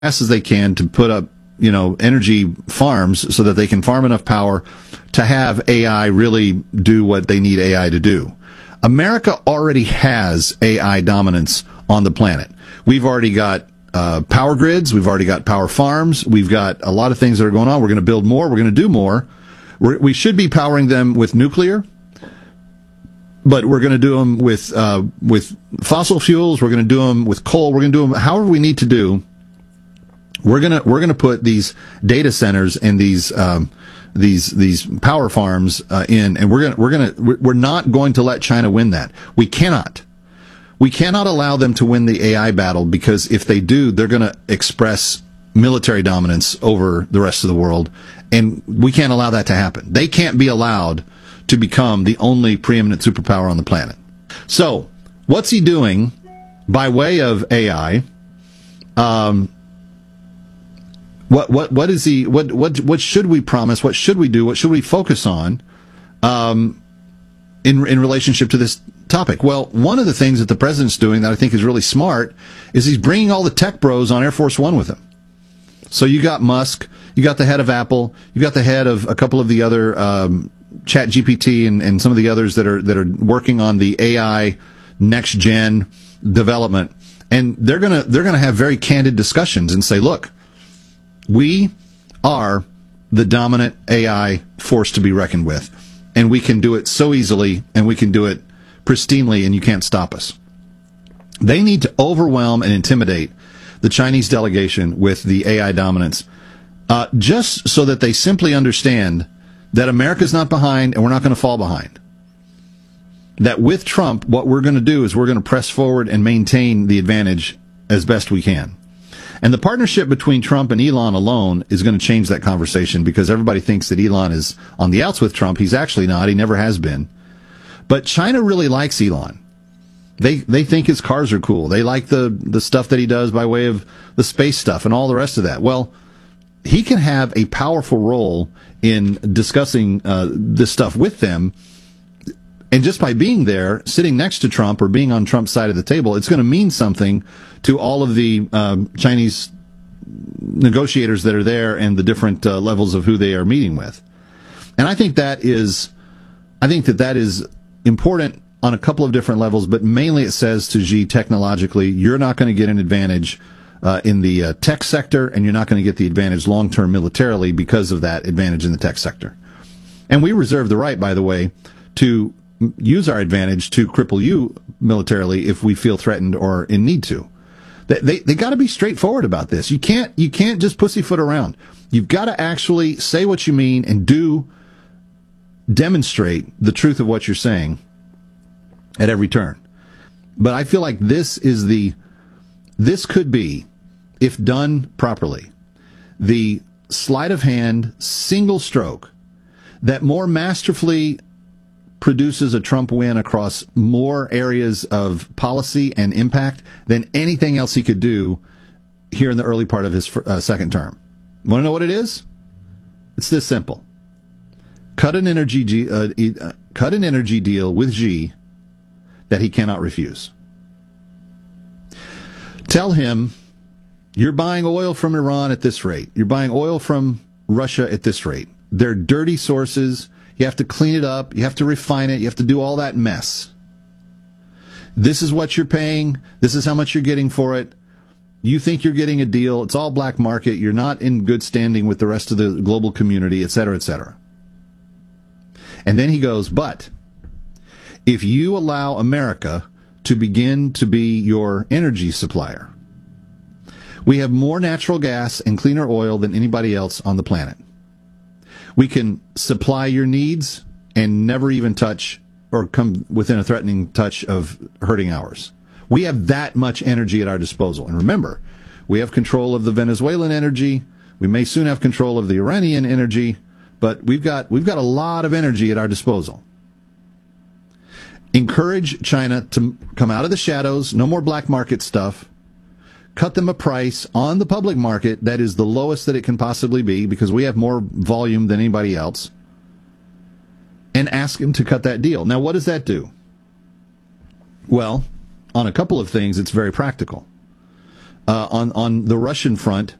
fast as they can to put up, energy farms so that they can farm enough power to have AI really do what they need AI to do. America already has AI dominance on the planet. We've already got power grids. We've already got power farms. We've got a lot of things that are going on. We're going to build more. We're going to do more. We should be powering them with nuclear, but we're going to do them with fossil fuels. We're going to do them with coal. We're going to do them however we need to do. We're gonna put these data centers and these power farms in, and we're not going to let China win that. We cannot allow them to win the AI battle, because if they do, they're going to express military dominance over the rest of the world, and we can't allow that to happen. They can't be allowed to become the only preeminent superpower on the planet. So, what's he doing by way of AI? What is he? What should we promise? What should we do? What should we focus on in relationship to this topic? Well, one of the things that the president's doing that I think is really smart is he's bringing all the tech bros on Air Force One with him. So you got Musk, you got the head of Apple, you got the head of a couple of the other ChatGPT and some of the others that are working on the AI next gen development, and they're gonna have very candid discussions and say, look, we are the dominant AI force to be reckoned with, and we can do it so easily, and we can do it pristinely, and you can't stop us. They need to overwhelm and intimidate the Chinese delegation with the AI dominance, just so that they simply understand that America's not behind, and we're not going to fall behind. That with Trump, what we're going to do is we're going to press forward and maintain the advantage as best we can. And the partnership between Trump and Elon alone is going to change that conversation, because everybody thinks that Elon is on the outs with Trump. He's actually not. He never has been. But China really likes Elon. They think his cars are cool. They like the stuff that he does by way of the space stuff and all the rest of that. Well, he can have a powerful role in discussing this stuff with them. And just by being there, sitting next to Trump or being on Trump's side of the table, it's going to mean something to all of the Chinese negotiators that are there and the different levels of who they are meeting with. And I think that is important on a couple of different levels, but mainly it says to Xi, technologically, you're not going to get an advantage in the tech sector, and you're not going to get the advantage long-term militarily because of that advantage in the tech sector. And we reserve the right, by the way, to use our advantage to cripple you militarily if we feel threatened or in need to. They got to be straightforward about this. You can't just pussyfoot around. You've got to actually say what you mean and demonstrate the truth of what you're saying at every turn. But I feel like this could be, if done properly, the sleight of hand single stroke that more masterfully produces a Trump win across more areas of policy and impact than anything else he could do here in the early part of his second term. Want to know what it is? It's this simple. Cut an energy deal with Xi that he cannot refuse. Tell him, you're buying oil from Iran at this rate. You're buying oil from Russia at this rate. They're dirty sources. You have to clean it up. You have to refine it. You have to do all that mess. This is what you're paying. This is how much you're getting for it. You think you're getting a deal. It's all black market. You're not in good standing with the rest of the global community, et cetera, et cetera. And then he goes, but if you allow America to begin to be your energy supplier, we have more natural gas and cleaner oil than anybody else on the planet. We can supply your needs and never even touch or come within a threatening touch of hurting ours. We have that much energy at our disposal. And remember, we have control of the Venezuelan energy. We may soon have control of the Iranian energy, but we've got a lot of energy at our disposal. Encourage China to come out of the shadows, no more black market stuff. Cut them a price on the public market that is the lowest that it can possibly be, because we have more volume than anybody else, and ask him to cut that deal. Now, what does that do? Well, on a couple of things, it's very practical. on the Russian front